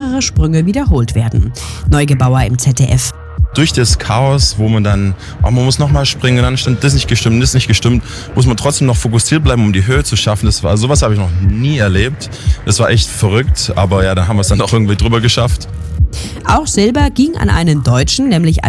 mehrere Sprünge wiederholt werden. Neugebauer im ZDF. Durch das Chaos, wo man dann, man muss nochmal springen, dann stimmt das nicht gestimmt, muss man trotzdem noch fokussiert bleiben, um die Höhe zu schaffen. Sowas habe ich noch nie erlebt. Das war echt verrückt, aber ja, dann haben wir es dann auch irgendwie drüber geschafft. Auch Silber ging an einen Deutschen, nämlich